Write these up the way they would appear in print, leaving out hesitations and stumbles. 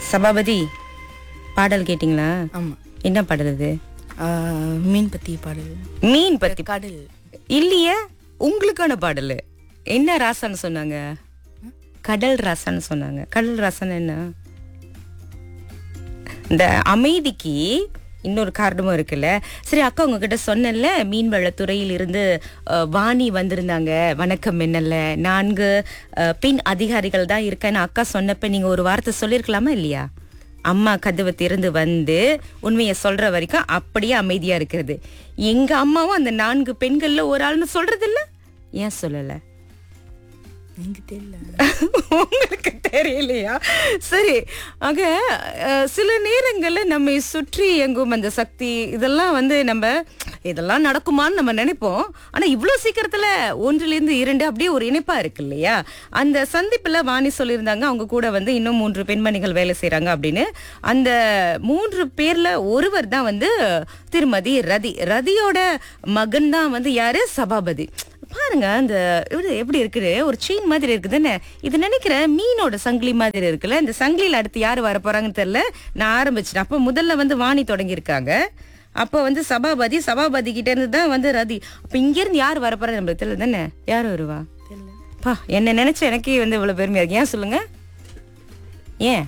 சபாபதி, பாடல் கேட்டிங்களா? ஆமா. என்ன பாடல் அது? மீன் பத்தி பாடல். மீன் பத்தி கடல் இல்லையே, உங்களுக்கான பாடல். என்ன ராசான்னு சொன்னாங்க? கடல் ராசான்னு சொன்னாங்க. கடல் ராசான்னு என்ன? இந்த அமைதிக்கு இன்னொரு காரணமும் இருக்குல்ல. சரி அக்கா, உங்ககிட்ட சொன்னேன்ல, மீன்வளத்துறையில் இருந்து வாணி வந்திருந்தாங்க. வணக்கம் என்னல்ல, 4 பெண் அதிகாரிகள் தான் இருக்கேன்னு அக்கா சொன்னப்ப நீங்க ஒரு வார்த்தை சொல்லிருக்கலாமா இல்லையா? அம்மா கதவை திறந்து வந்து உண்மையை சொல்ற வரைக்கும் அப்படியே அமைதியா இருக்கிறது. எங்க அம்மாவும் அந்த 4 பெண்கள்ல ஒரு ஆள்னு சொல்றது இல்ல. ஏன் சொல்லல? எனக்கு தெரியல. உங்களுக்கு தெரியலையா? சரி, ஆக சில நேரங்கள்ல நம்மை சுற்றி எங்கும் அந்த சக்தி இதெல்லாம் நம்ம இதெல்லாம் நடக்குமான்னு நம்ம நினைப்போம். ஆனா இவ்வளவு சீக்கிரத்துல 1லிருந்து 2 அப்படியே ஒரு இணைப்பா இருக்கு இல்லையா? அந்த சந்திப்புல வாணி சொல்லியிருந்தாங்க, அவங்க கூட இன்னும் 3 பெண்மணிகள் வேலை செய்யறாங்க அப்படின்னு. அந்த 3 பேர்ல ஒருவர் தான் திருமதி ரதி. ரதியோட மகன் தான் யாரு? சபாபதி. பாருங்க, அந்த எப்படி இருக்குது, ஒரு செயின் மாதிரி இருக்குதுன்னு இது நினைக்கிறேன். மீனோட சங்கிலி மாதிரி இருக்குல்ல. இந்த சங்கிலியில அடுத்து யாரு வர போறாங்கன்னு தெரியல. நான் ஆரம்பிச்சிட்டேன். அப்ப முதல்ல வாணி தொடங்கி இருக்காங்க. அப்ப சபாபதி, சபாபதி கிட்ட இருந்து தான் ரதி. அப்ப இங்க இருந்து யாரு வர போறாங்க நம்மளுக்கு தெரியல தானே. யாரு வருவா? பா, என்ன நினைச்ச எனக்கே இவ்வளவு பெருமையா இருக்கு. ஏன் சொல்லுங்க? ஏன்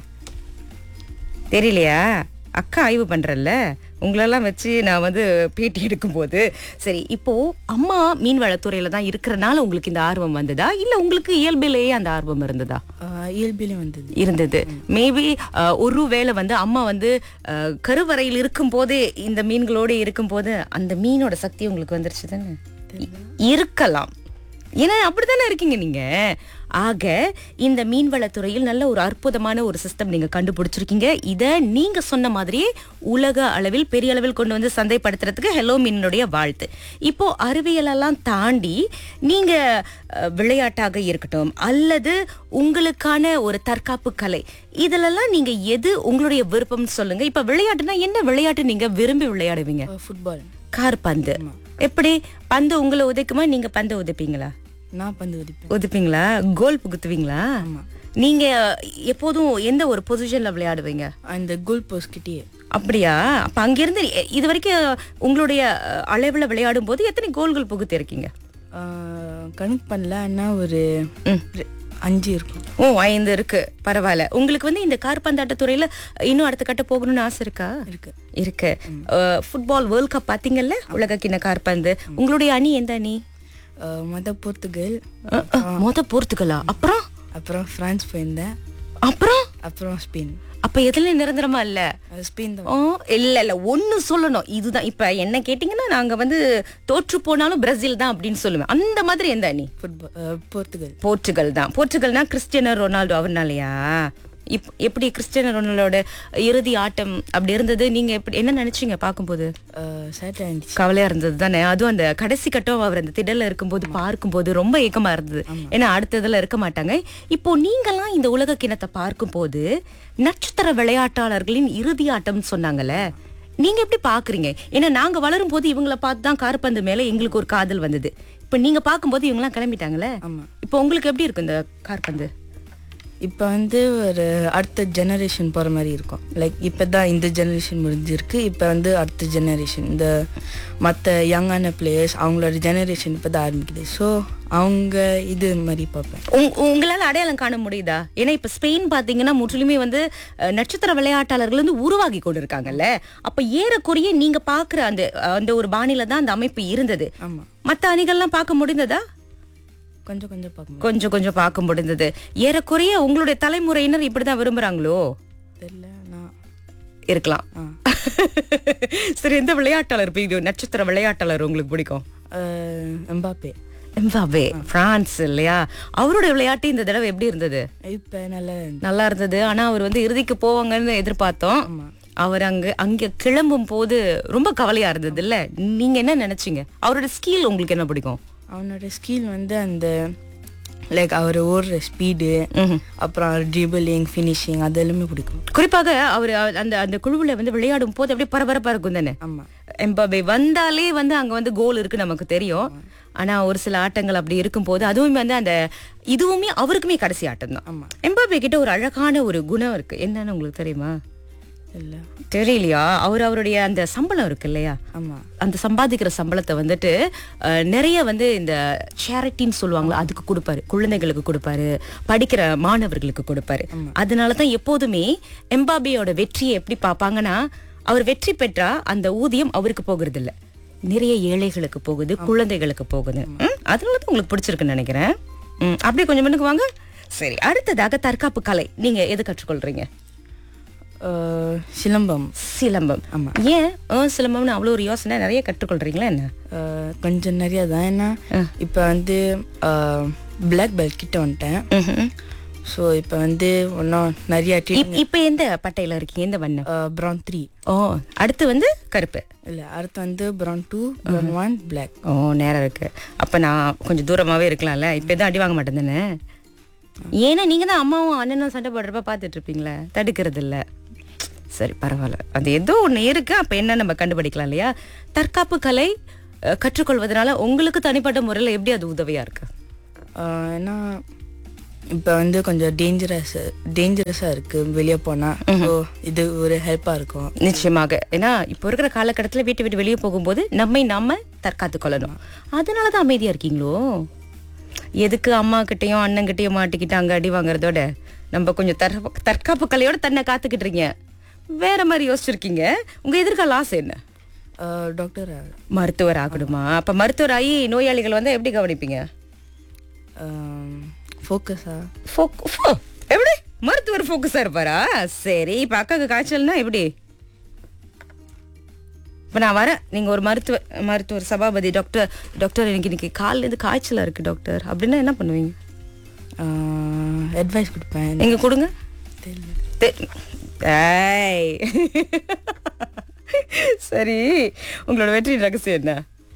தெரியலையா? அக்கா ஆய்வு பண்றல்ல, உங்களெல்லாம் வச்சு நான் பேட்டி எடுக்கும் போது. சரி, இப்போ அம்மா மீன்வளத்துறையில தான் இருக்கிறனால உங்களுக்கு இந்த ஆர்வம் வந்ததா, இல்ல உங்களுக்கு இயல்பிலேயே அந்த ஆர்வம் இருந்ததா? இயல்பிலே இருந்தது. மேபி ஒருவேளை அம்மா கருவறையில் இருக்கும் போதே இந்த மீன்களோட இருக்கும் போது அந்த மீனோட சக்தி உங்களுக்கு வந்துருச்சு தானே? இருக்கலாம். ஏன்னா அப்படித்தானே இருக்கீங்க நீங்க. ஆக இந்த மீன்வளத்துறையில் நல்ல ஒரு அற்புதமான ஒரு சிஸ்டம் நீங்க கண்டுபிடிச்சிருக்கீங்க. இத நீங்க சொன்ன மாதிரியே உலக அளவில் பெரிய அளவில் கொண்டு சந்தைப்படுத்துறதுக்கு ஹெலோ மீனுடைய வாழ்த்து. இப்போ அறிவியலெல்லாம் தாண்டி நீங்க விளையாட்டாக இருக்கட்டும் அல்லது உங்களுக்கான ஒரு தற்காப்பு கலை, இதுலெல்லாம் நீங்க எது உங்களுடைய விருப்பம்னு சொல்லுங்க. இப்ப விளையாட்டுனா என்ன விளையாட்டு நீங்க விரும்பி விளையாடுவீங்க? ஃபுட்பால். கார் பந்து. எப்படி பந்து உங்களை உதைக்குமா, நீங்க பந்து உதைப்பீங்களா? நான் பந்து உதைப்பீங்களா? கோல் புகுத்துவீங்களா? நீங்க எப்போதும் எந்த ஒரு பொசிஷன்ல விளையாடுவீங்க? அந்த கோல் போஸ்ட் கிட்டே. அப்படியா? அப்ப அங்கிருந்து இது வரைக்கும் உங்களுடைய அளவுல விளையாடும் போது எத்தனை கோல்கள் புகுத்தி இருக்கீங்க? கணக்கு பண்ணல, ஆனா ஒரு 5 இருக்கும். ஓ, 5 இருக்கு. பரவாயில்ல. உங்களுக்கு இந்த கார்பந்தாட்ட துறையில இன்னும் அடுத்த கட்ட போகணும்னு ஆசை இருக்கா? இருக்கு. ஃபுட்பால் வேர்ல்ட் கப் பாத்தீங்கல்ல, உலக கிண்ண கார்பந்து. உங்களுடைய அணி எந்த அணி? போர்த்துகல். போர்த்துகலா? அப்புறம் பிரான்ஸ் போயிருந்தேன். அப்புறம் ஸ்பெயின். அப்ப எதுல நிரந்தரமா இல்ல? ஸ்பெயின் தான். இல்ல ஒண்ணு சொல்லணும். இதுதான். இப்ப என்ன கேட்டீங்கன்னா நாங்க தோற்று போனாலும் பிரேசில் தான் அப்படின்னு சொல்லுவேன். அந்த மாதிரி எந்த அணி? போர்ச்சுகல் தான். போர்ச்சுகல்னா கிறிஸ்டியானோ ரொனால்டோ அவர்னாலயா? எப்படி கிறிஸ்டியானோ ரொனால்டோட இறுதி ஆட்டம் அப்படி இருந்தது? நீங்க என்ன நினைச்சீங்க பாக்கும்போது? கவலையா இருந்தது தானே. அதுவும் அந்த கடைசி கட்டம் அவர் அந்த திடல்ல இருக்கும்போது பார்க்கும்போது ரொம்ப ஏக்கமா இருந்தது. ஏன்னா அடுத்ததுல இருக்க மாட்டாங்க. இப்போ நீங்கெல்லாம் இந்த உலக கிண்ணத்தை பார்க்கும் போது நட்சத்திர விளையாட்டாளர்களின் இறுதி ஆட்டம் சொன்னாங்கல்ல, நீங்க எப்படி பாக்குறீங்க? ஏன்னா நாங்க வளரும் போது இவங்கள பார்த்து தான் கார்பந்து மேல எங்களுக்கு ஒரு காதல் வந்தது. இப்ப நீங்க பாக்கும்போது இவங்க எல்லாம் கிளம்பிட்டாங்கல்ல, இப்போ உங்களுக்கு எப்படி இருக்கும் இந்த கார்பந்து? இப்போ ஒரு அடுத்த ஜெனரேஷன் போகிற மாதிரி இருக்கும். லைக் இப்போ தான் இந்த ஜெனரேஷன் முடிஞ்சிருக்கு. இப்போ அடுத்த ஜெனரேஷன், இந்த மற்ற யங்கான பிளேயர்ஸ் அவங்களோட ஜெனரேஷன் இப்போ தான் ஆரம்பிக்குது. ஸோ அவங்க இது மாதிரி பார்ப்பேன். உங்களால் அடையாளம் காண முடியுதா? ஏன்னா இப்போ ஸ்பெயின் பார்த்தீங்கன்னா முற்றிலுமே நட்சத்திர விளையாட்டாளர்கள் உருவாகி கொண்டு இருக்காங்கல்ல. அப்போ ஏறக்குறைய நீங்க பார்க்குற அந்த ஒரு பாணியில தான் அந்த அமைப்பு இருந்தது. ஆமாம். மற்ற அணிகள்லாம் பார்க்க முடிந்ததா? கொஞ்சம் பார்க்க முடிந்தது. ஏறக்குறைய உங்களுடைய தலைமுறையினர் இப்படிதான் விரும்புறாங்களோ? இருக்கலாம். சரி, எந்த விளையாட்டாளர் நட்சத்திர விளையாட்டாளர் உங்களுக்கு பிடிக்கும்? எம்பாப்பே, பிரான்ஸ் இல்லையா? அவருடைய விளையாட்டு இந்த தடவை எப்படி இருந்தது? இப்ப நல்லா இருந்தது. ஆனா அவர் இறுதிக்கு போவாங்கன்னு எதிர்பார்த்தோம். அவர் அங்க கிளம்பும் போது ரொம்ப கவலையா இருந்தது இல்ல? நீங்க என்ன நினைச்சீங்க? அவரோட ஸ்கில் உங்களுக்கு என்ன பிடிக்கும்? அவனோட ஸ்கில் அந்த லைக் அவர் ஓடுற ஸ்பீடு, அப்புறம் ட்ரிபிளிங், ஃபினிஷிங், அது எல்லாமே பிடிக்கும். குறிப்பாக அவர் அந்த குழுவுல விளையாடும் போது அப்படியே பரபரப்பா இருக்கும் தானே? ஆமா. எம்பாபே வந்தாலே அங்க கோல் இருக்கு நமக்கு தெரியும். ஆனா ஒரு சில ஆட்டங்கள் அப்படி இருக்கும்போது அதுவும் வந்து அந்த இதுவுமே அவருக்குமே கடைசி ஆட்டம் தான். ஆமா. எம்பாப்பே கிட்ட ஒரு அழகான ஒரு குணம் இருக்கு. என்னன்னு உங்களுக்கு தெரியுமா? இல்ல. தெரியலையா? அவருடைய அந்த சம்பளம் இருக்கு இல்லையா, ஆமா. அந்த சம்பாதிக்கிற சம்பளத்தை வந்துட்டு நிறைய வந்து இந்த சேரிட்டின்னு சொல்லுவாங்களா அதுக்கு கொடுப்பாரு, குழந்தைகளுக்கு கொடுப்பாரு, படிக்கிற மாணவர்களுக்கு கொடுப்பாரு. அதனாலதான் எப்போதுமே எம்பாபேயோட வெற்றியை எப்படி பார்ப்பாங்கன்னா, அவர் வெற்றி பெற்றா அந்த ஊதியம் அவருக்கு போகிறது இல்ல, நிறைய ஏழைகளுக்கு போகுது, குழந்தைகளுக்கு போகுது. அதனாலதான் உங்களுக்கு பிடிச்சிருக்குன்னு நினைக்கிறேன். அப்படியே கொஞ்சம் முன்னுக்கு வாங்க. சரி, அடுத்ததாக தற்காப்பு கலை நீங்க எது கற்றுக்கொள்றீங்க? சிலம்பம். சிலம்பம். ஆமா. ஏன் சிலம்பம்னு அவ்வளோ ஒரு யோசனை, நிறைய கற்றுக்கொள்றீங்களா என்ன? கொஞ்சம் நிறைய தான். ஏன்னா இப்போ வந்து பிளாக் பெல்ட் கிட்ட வந்துட்டேன். ஸோ இப்போ வந்து இன்னும் நிறைய இப்போ எந்த பட்டையில இருக்கீங்க? எந்த வண்ணம்? ப்ரௌன் 3. ஓ, அடுத்து வந்து கருப்பு இல்லை, அடுத்து வந்து ப்ரௌன் 2, ப்ரௌன் 1, பிளாக். ஓ, நேரம் இருக்கு. அப்ப நான் கொஞ்சம் தூரமாவே இருக்கலாம்ல. இப்போ எதுவும் அடி வாங்க மாட்டேன் தானே? ஏன்னா நீங்க தான் அம்மாவும் அண்ணனும் சண்டை போடுறப்ப பார்த்துட்டு இருப்பீங்களே, தடுக்கிறது இல்லை. சரி, பரவாயில்ல. அது ஏதோ ஒன்று இருக்கு. அப்ப என்ன நம்ம கண்டுபிடிக்கலாம் இல்லையா? தற்காப்பு கலை கற்றுக்கொள்வதனால உங்களுக்கு தனிப்பட்ட முறையில் எப்படி அது உதவியா இருக்கு? ஏன்னா இப்போ வந்து கொஞ்சம் டேஞ்சரஸாக இருக்கு வெளியே போனா. ஸோ இது ஒரு ஹெல்ப்பா இருக்கும். நிச்சயமாக. ஏன்னா இப்போ இருக்கிற காலகட்டத்தில் வீட்டை விட்டு வெளியே போகும்போது நாம தற்காத்து கொள்ளணும். அதனாலதான் அமைதியா இருக்கீங்களோ? எதுக்கு அம்மா கிட்டையும் அண்ணன் கிட்டையும் மாட்டிக்கிட்டு அங்க அடி வாங்குறதோட நம்ம கொஞ்சம் தற்காப்பு கலையோட தன்னை காத்துக்கிட்டுறீங்க. வேற மாதிரி யோசிச்சிருக்கீங்க. உங்க எதிர்கால ஆசை என்ன? டாக்டர், மருத்துவர் ஆகணுமா? அப்ப மருத்துவர் ஆகி நோயாளிகள் வந்தா எப்படி கவனிப்பீங்க? ஃபோக்கஸா? எப்படி மருத்துவர் ஃபோக்கஸா இருப்பாரா? சரி, இப்ப அக்காக்கு காய்ச்சல்னா எப்படி? இப்ப நான் வரேன், நீங்க ஒரு மருத்துவர் சபாபதி டாக்டர் எனக்கு இன்னைக்கு காலில இருந்து காய்ச்சலா இருக்கு டாக்டர் அப்படின்னா என்ன பண்ணுவீங்க? அட்வைஸ் கொடுப்பேன். நீங்க கொடுங்க. சரி, உங்களோட வெற்றி ரகசியம் என்ன?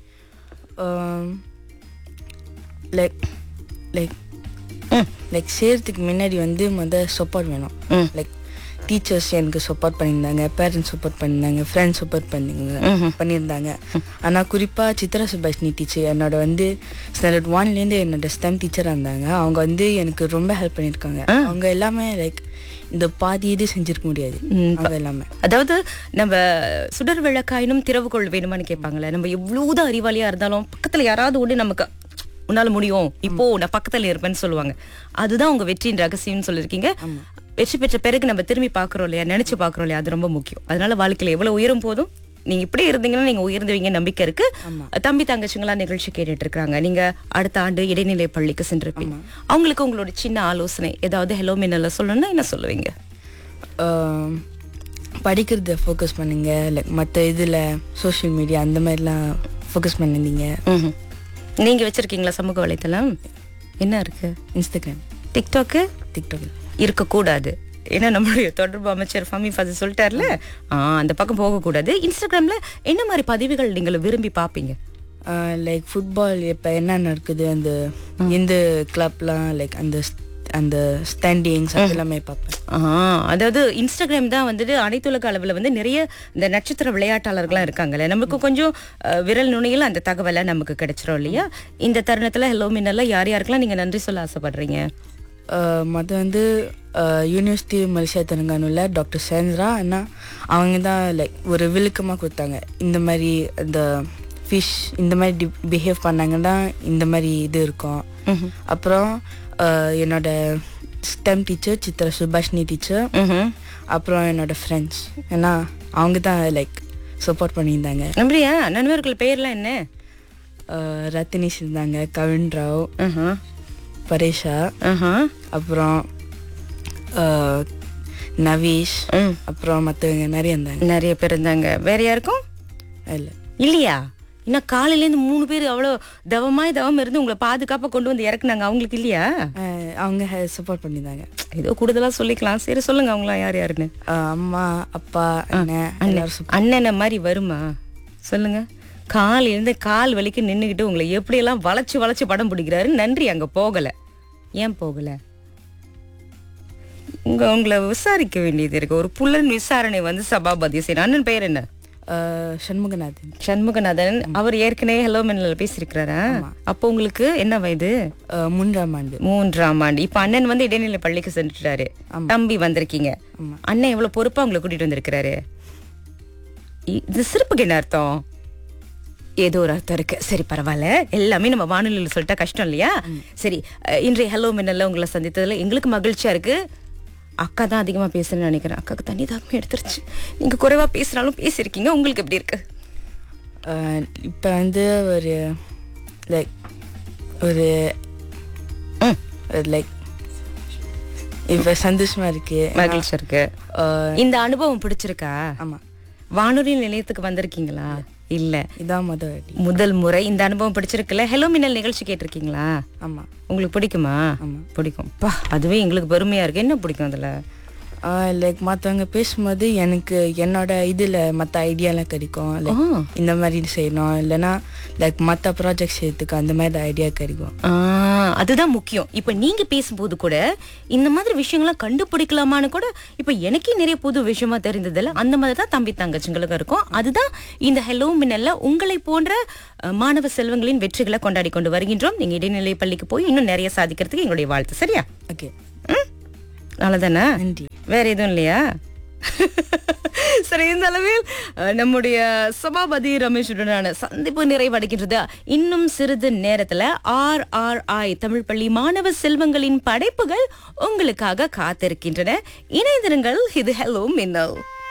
லைக் செய்யறதுக்கு முன்னாடி வந்து சப்போர்ட் வேணும். லைக் டீச்சர்ஸ் எனக்கு சப்போர்ட் பண்ணியிருந்தாங்க, பேரண்ட்ஸ் சப்போர்ட் பண்ணியிருந்தாங்க, ஃப்ரெண்ட்ஸ் சப்போர்ட் பண்ணியிருந்தாங்க. ஆனால் குறிப்பாக சித்ரா சுபாஷினி டீச்சர் என்னோட வந்து ஸ்டாண்டர்ட் 1லேருந்து என்னோட ஸ்டெம் டீச்சராக இருந்தாங்க. அவங்க வந்து எனக்கு ரொம்ப ஹெல்ப் பண்ணியிருக்காங்க. அவங்க எல்லாமே லைக் இந்த பாதி இது செஞ்சிருக்க முடியாது அவங்க எல்லாமே. அதாவது நம்ம சுடர் விளக்காயினும் திறவுகோள் வேணுமான்னு கேட்பாங்களே, நம்ம எவ்வளவுதான் அறிவாளியா இருந்தாலும் பக்கத்துல யாராவது ஒண்ணு நமக்கு உன்னால முடியும், இப்போ நான் பக்கத்துல இருப்பேன்னு சொல்லுவாங்க. அதுதான் உங்க வெற்றியின் ரகசியம்னு சொல்லியிருக்கீங்க. வெற்றி பெற்ற பிறகு நம்ம திரும்பி பாக்குறோம் இல்லையா, நினைச்சு பாக்குறோம் இல்லையா, அது ரொம்ப முக்கியம். அதனால வாழ்க்கையில எவ்வளவு உயரும் போதும் நீங்க இப்படி இருந்தீங்கன்னா நீங்க உயர்ந்துவீங்க நம்பிக்கை இருக்கு. தம்பி தங்கச்சிங்களா நிகழ்ச்சி கேட்டுட்டு இருக்காங்க. நீங்க அடுத்த ஆண்டு இடைநிலை பள்ளிக்கு சென்றிருப்பீங்க. அவங்களுக்கு உங்களோட சின்ன ஆலோசனை ஏதாவது ஹெலோ மின்னல சொல்லணும்னா என்ன சொல்லுவீங்க? படிக்கிறத ஃபோக்கஸ் பண்ணுங்க. லைக் மற்ற இதில் சோஷியல் மீடியா அந்த மாதிரிலாம் ஃபோக்கஸ் பண்ணிருந்தீங்க. நீங்க வச்சிருக்கீங்களா சமூக வலைத்தளம்? என்ன இருக்கு? Instagram, TikTok? டிக்டாக் இருக்கக்கூடாது. ஏன்னா நம்மளுடைய தொடர்பு அமைச்சர் ஃபமி ஃபசி சொல்லிட்டார்ல, அந்த பக்கம் போகக்கூடாது. இன்ஸ்டாகிராம்ல என்ன மாதிரி பதிவுகள் நீங்கள் விரும்பி பார்ப்பீங்க? லைக் ஃபுட்பால் இப்போ என்ன நடக்குது, அந்த இந்த கிளப்லாம் லைக் அந்த ஸ்டாண்டிங்ஸ் எல்லாமே பார்ப்பேன். அதாவது இன்ஸ்டாகிராம் தான் வந்துட்டு அனைத்துலக அளவில் வந்து நிறைய இந்த நட்சத்திர விளையாட்டாளர்கள்லாம் இருக்காங்கல்ல, நமக்கு கொஞ்சம் விரல் நுனியில் அந்த தகவலை நமக்கு கிடைச்சிரும் இல்லையா? இந்த தருணத்தில் ஹெலோ மின்னல்ல யார் யாருக்கெல்லாம் நீங்கள் நன்றி சொல்ல ஆசைப்படுறீங்க? மற்ற வந்து யூனிவர்சிட்டி மலேசியா தெலுங்கானுல டாக்டர் சேந்திரா அண்ணா, அவங்க தான் லைக் ஒரு விழுக்கமாக கொடுத்தாங்க. இந்த மாதிரி இந்த ஃபிஷ் இந்த மாதிரி பிஹேவ் பண்ணாங்கன்னா இந்த மாதிரி இது இருக்கும். அப்புறம் என்னோட stem teacher Chitra Subhashini teacher, அப்புறம் என்னோட ஃப்ரெண்ட்ஸ், ஏன்னா அவங்க தான் லைக் சப்போர்ட் பண்ணியிருந்தாங்க. அப்படியா? நண்பர்கள் பெயர்லாம் என்ன? ரத்தினிஷ் இருந்தாங்க, கவின் ராவ், பரேஷா, அப்புறம் நவீஷ், அப்புறம் மற்றவங்க நிறைய பேர் இருந்தாங்க. வேற யாருக்கும் இல்லையா? இன்னும் காலையிலேருந்து 3 பேர் அவ்வளோ தவம் இருந்து உங்களை பாதுகாப்பாக கொண்டு வந்து இறக்குனாங்க. அவங்களுக்கு இல்லையா? அவங்க சப்போர்ட் பண்ணியிருந்தாங்க. ஏதோ கூடுதலா சொல்லிக்கலாம். சரி, சொல்லுங்க அவங்களாம் யார் யாருன்னு. அம்மா, அப்பா, அண்ணன் மாதிரி வருமா சொல்லுங்க. காலையிலேருந்து கால் வலிக்கு நின்றுக்கிட்டு உங்களை எப்படியெல்லாம் வளைச்சு படம் பிடிக்கிறாரு. நன்றி. அங்க போகல. ஏன் போகல? உங்களை விசாரிக்க வேண்டியது இருக்கு. ஒரு புலன் விசாரணை வந்து சபாபதி செய்யணும். அண்ணன் பெயர் என்ன? சண்முகநாதன். சண்முகநாதன் அவர் ஏற்கனவே ஹலோ மின்னல் பேசியிருக்கிறாரா? அப்போ உங்களுக்கு என்ன வயது? 3ஆம் ஆண்டு. 3ஆம் ஆண்டு. இப்ப அண்ணன் வந்து இடைநிலை பள்ளிக்கு சென்றுட்டாரு, தம்பி வந்திருக்கீங்க. அண்ணன் எவ்வளவு பொறுப்பா உங்களை கூட்டிட்டு வந்திருக்கிறாரு. இது சிறப்புக்கு என்ன அர்த்தம்? ஏதோ ஒரு அர்த்தம் இருக்கு. சரி, பரவாயில்ல, எல்லாமே நம்ம வானொலியில் சொல்லிட்டா கஷ்டம் இல்லையா? சரி, இன்றைய ஹலோ மின்னல்ல உங்களை சந்தித்ததுல எங்களுக்கு மகிழ்ச்சியா இருக்கு. அக்கா தான் அதிகமா பேசுறேன்னு நினைக்கிறேன். அக்காவுக்கு தண்ணி தாக்கமே எடுத்துருச்சு. நீங்க குறைவா பேசினாலும் பேசியிருக்கீங்க. உங்களுக்கு எப்படி இருக்கு? இப்போ வந்து ஒரு லைக் ஒரு லைக் இப்போ சந்தோஷமா இருக்கு, மகிழ்ச்சியா இருக்கு. இந்த அனுபவம் பிடிச்சிருக்கா? ஆமா. வானொலி நிலையத்துக்கு வந்திருக்கீங்களா? இல்ல, இதான் முதல் முறை. இந்த அனுபவம் பிடிச்சிருக்குல்ல? ஹலோ மின்னல் நிகழ்ச்சி கேட்டிருக்கீங்களா? ஆமா. உங்களுக்கு பிடிக்குமா? பிடிக்கும். அதுவே எங்களுக்கு பெருமையா இருக்கு. என்ன பிடிக்கும் அதுல? லைக் மற்றவங்க பேசும்போது எனக்கு என்னோட இதில் மற்ற ஐடியாலாம் கிடைக்கும். லைக் இந்த மாதிரி செய்யணும், இல்லைன்னா லைக் மற்ற ப்ராஜெக்ட் செய்யறதுக்கு அந்த மாதிரி ஐடியா கிடைக்கும். அதுதான் முக்கியம். இப்ப நீங்க பேசும்போது கூட இந்த மாதிரி விஷயங்கள்லாம் கண்டுபிடிக்கலாமான்னு கூட இப்ப எனக்கே நிறைய புது விஷயமா தெரிந்ததில்ல. அந்த மாதிரி தான் தம்பி தங்கச்சிங்களுக்கு இருக்கும். அதுதான் இந்த ஹலோ மின்னல்ல உங்களை போன்ற மாணவ செல்வங்களின் வெற்றிகளை கொண்டாடி கொண்டு வருகின்றோம். நீங்க இடைநிலை பள்ளிக்கு போய் இன்னும் நிறைய சாதிக்கிறதுக்கு எங்களுடைய வாழ்த்து. சரியா? ஓகே, நல்லதானே? நன்றி. வேற எதுவும் இல்லையா? சரி, இந்த அளவில் நம்முடைய சபாபதி ரமேஷுடனான சந்திப்பு நிறைவடைகின்றது. இன்னும் சிறிது நேரத்துல RRI தமிழ் பள்ளி மாணவ செல்வங்களின் படைப்புகள் உங்களுக்காக காத்திருக்கின்றன. இணைந்திருங்கள். இது ஹலோ மின்னல்.